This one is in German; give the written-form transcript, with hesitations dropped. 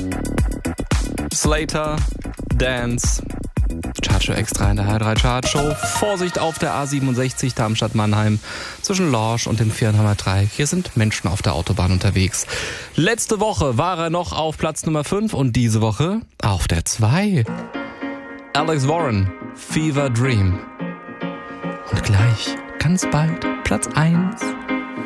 Slater, Dance. Chartshow extra in der HR3 Chartshow. Vorsicht auf der A67 Darmstadt-Mannheim zwischen Lorsch und dem Viernheimer Dreieck. Hier sind Menschen auf der Autobahn unterwegs. Letzte Woche war er noch auf Platz Nummer 5 und diese Woche auf der 2. Alex Warren, Fever Dream. Und gleich, ganz bald, Platz 1.